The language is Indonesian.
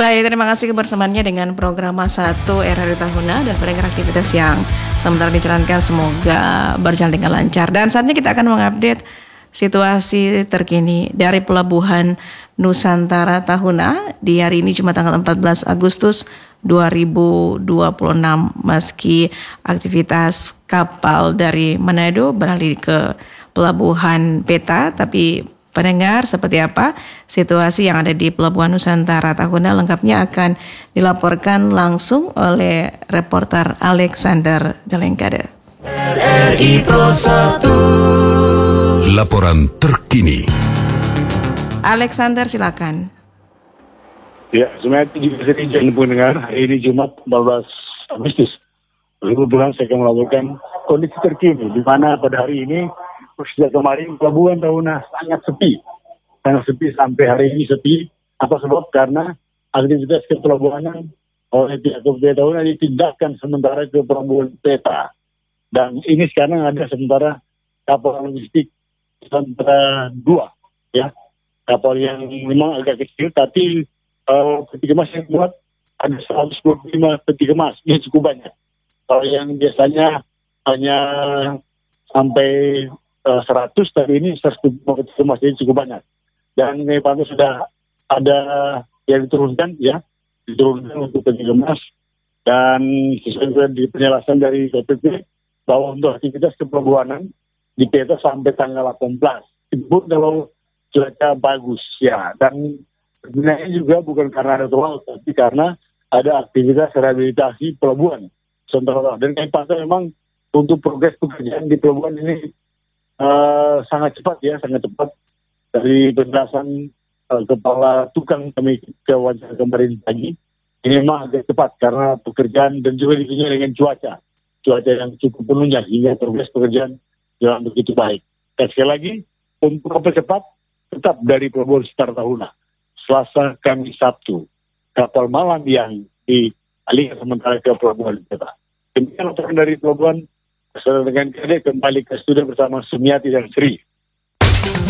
Baik, terima kasih kebersamaannya dengan program Satu RRI Tahuna dan pendengar aktivitas yang sementara dijalankan semoga berjalan dengan lancar. Dan saatnya kita akan mengupdate situasi terkini dari Pelabuhan Nusantara Tahuna di hari ini Jumat tanggal 14 Agustus 2026. Meski aktivitas kapal dari Manado beralih ke Pelabuhan Peta, tapi pendengar, seperti apa situasi yang ada di Pelabuhan Nusantara Tahuna lengkapnya akan dilaporkan langsung oleh reporter Alexander Jalengkade. RRI Pro 1. Laporan terkini. Alexander, silakan. Ya, semuanya juga sering jangan pendengar. Hari ini Jumat 14 Agustus 2026 saya akan melaporkan kondisi terkini di mana pada hari ini sejak kemarin Pelabuhan Tahuna sangat sepi sampai hari ini sepi. Apa sebab? Karena aktivitas kepelabuhanan oleh pihak Pelabuhan Tahuna ditindakkan sementara ke Pelabuhan Peta. Dan ini sekarang ada sementara kapal logistik Nusantara 2, ya, kapal yang memang agak kecil, tapi peti kemas yang buat ada 125 peti kemas, ini cukup banyak. Kalau yang biasanya hanya sampai 100, tapi ini 125 peti kemas, ini cukup banyak. Dan ini sudah ada yang diturunkan untuk peti kemas, dan sesuai di penjelasan dari KPP bahwa untuk aktivitas kepelabuhanan di Peta sampai tanggal 18 itu kalau cuaca bagus, ya. Dan sebenarnya juga bukan karena ada tol, tapi karena ada aktivitas rehabilitasi pelabuhan Nusantara. Dan kami pantau memang untuk progres pekerjaan di pelabuhan ini sangat cepat dari penjelasan kepala tukang kami ke wawancara kemarin pagi. Ini memang agak cepat karena pekerjaan dan juga dipimpin dengan cuaca yang cukup penunjang hingga progres pekerjaan jalan begitu baik. Dan sekali lagi untuk mempercepat tetap dari Pelabuhan Nusantara Tahuna Selasa, Kamis, Sabtu kapal malam yang dialihkan sementara ke Pelabuhan Peta. Demikian laporan dari Pelabuhan. Dengan KD kembali ke studio bersama Sumiati dan Sri.